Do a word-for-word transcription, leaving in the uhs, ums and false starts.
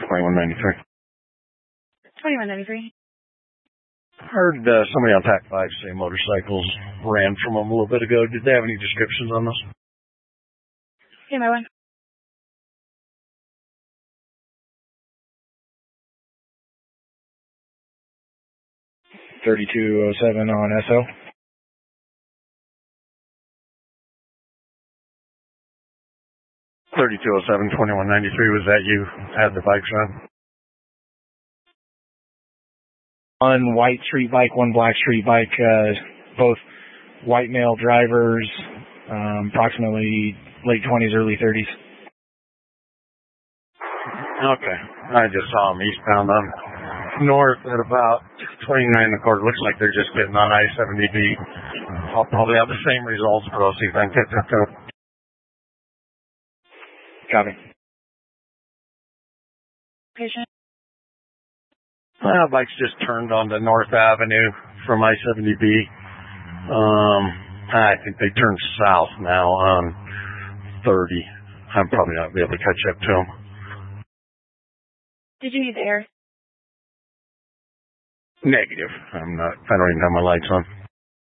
twenty-one ninety-three. twenty-one ninety-three. Heard uh, somebody on Pac five say motorcycles ran from them a little bit ago. Did they have any descriptions on this? Hey, my one. thirty-two oh seven on S O. thirty-two oh seven, twenty-one ninety-three, was that you had the bikes on? One white street bike, one black street bike, uh, both white male drivers, um, approximately late twenties, early thirties. Okay. I just saw them eastbound on north at about twenty-nine and a quarter. Looks like they're just getting on I seventy B. I'll probably have the same results, but I'll see if I can catch up to them. Copy. Patient. Well, bikes just turned onto North Avenue from I seventy B. Um, I think they turned south now on thirty. I'm probably not going to be able to catch up to them. Did you need the air? Negative. I'm not, I don't even have my lights on.